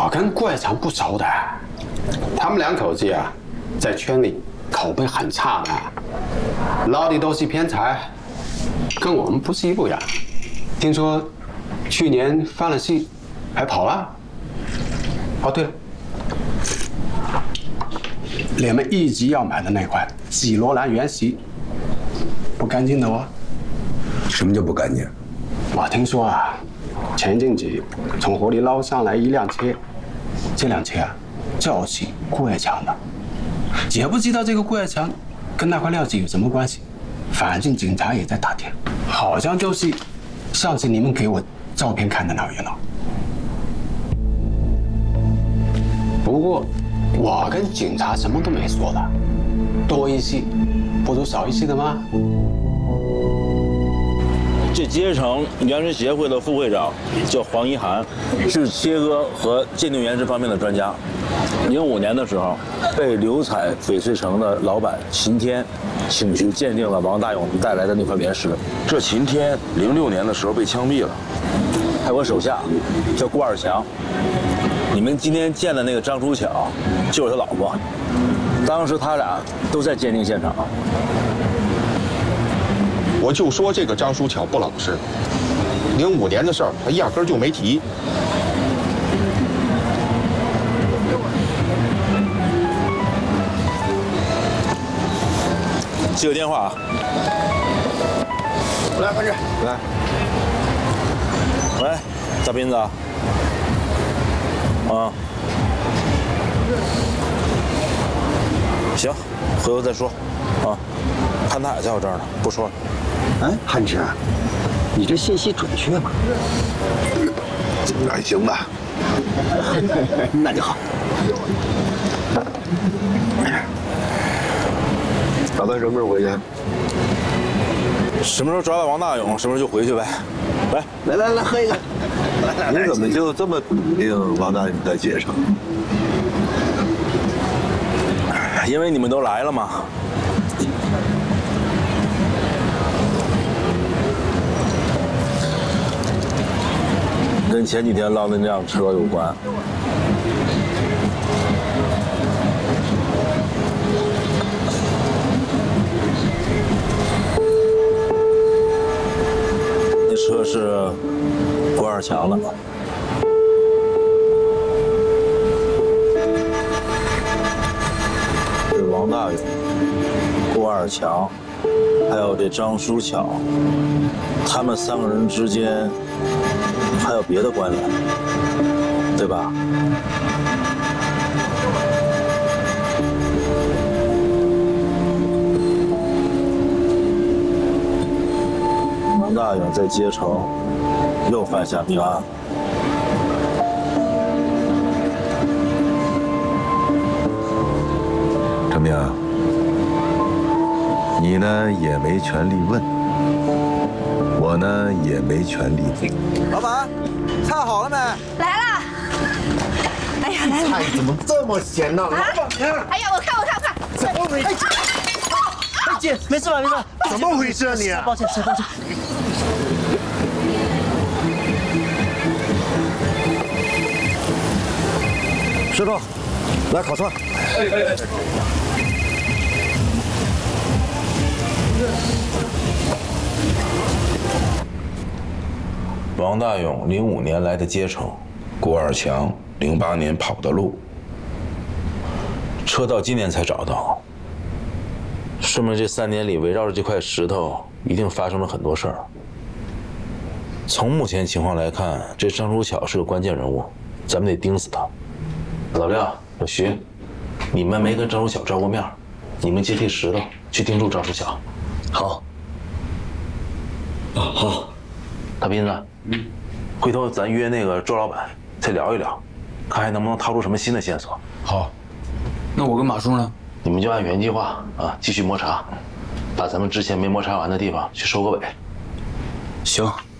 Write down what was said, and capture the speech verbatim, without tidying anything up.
我跟郭爱强不熟的，他们两口子啊，在圈里口碑很差的，捞的都是偏财，跟我们不是一路人。听说去年翻了戏，还跑了。哦，对了，你们一直要买的那块紫罗兰原石，不干净的哦。 什么叫不干净？ 我听说啊，前阵子从河里捞上来一辆车，这辆车啊就是顾爱强的，也不知道这个顾爱强跟那块料子有什么关系。反正警察也在打听，好像就是上次你们给我照片看的那个人了。不过我跟警察什么都没说的，多一事不如少一事的吗？ 这街城原石协会的副会长叫黄一涵，是切割和鉴定原石方面的专家。零五年的时候，被流彩翡翠城的老板秦天请去鉴定了王大勇带来的那块原石。 这秦天零六年的时候被枪毙了， 还有个手下叫郭二强。你们今天见的那个张书巧，就是他老婆。当时他俩都在鉴定现场。 我就说这个张书巧不老实，零五年的事儿他压根儿就没提。 接个电话啊！ 来，范志，来。 喂，大斌子。啊。行，回头再说。啊，潘太在我这儿呢，不说了。 哎，汉志，你这信息准确吗？ 还行吧。 那就好。打算什么时候回去？ 什么时候抓到王大勇，什么时候就回去呗。来， 来来来，喝一个。你怎么就这么笃定王大勇在街上？ 因为你们都来了嘛。跟前几天捞的那辆车有关。那车是郭二强的。是王大勇、郭二强，还有这张书巧，他们三个人之间还有别的关联，对吧？王大勇在街城又犯下命案。 陈明，你呢也没权利问，我呢也没权利问。 老板，菜好了没？ 来了。哎呀，来了！ 菜怎么这么咸呢？老板娘！ 哎呀，我看我看我看， 怎么回事？ 哎，姐，没事吧？没事吧？ 怎么回事啊你？ 抱歉，抱歉。 师傅，来烤串。哎哎哎。 王大勇零五年来的街城，郭二强零八年跑的路， 车到今年才找到，说明这三年里围绕着这块石头一定发生了很多事儿。从目前情况来看，这张书巧是个关键人物，咱们得盯死他。老廖、老徐，你们没跟张书巧照过面，你们接替石头去盯住张书巧。 好。 啊好。大斌子，嗯，回头咱约那个周老板再聊一聊，看还能不能掏出什么新的线索。 好。那我跟马叔呢？ 你们就按原计划啊，继续摸查，把咱们之前没摸查完的地方去收个尾。 行。